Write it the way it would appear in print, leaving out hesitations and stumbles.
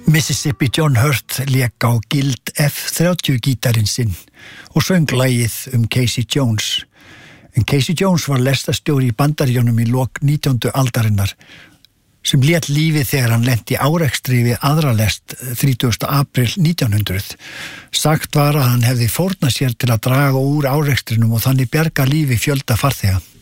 Mississippi John Hurt lék á Guild F-30 gítarinn sinn og söng lagið Casey Jones. En Casey Jones var lestarstjóri í Bandaríunum í lok 19. aldarinnar sem lét lífið þegar hann lenti árekstri við aðra lest 30. apríl 1900. Sagt var að hann hefði fórnað sér til að draga úr árekstrinum og þannig bjarga lífi fjölda farþega.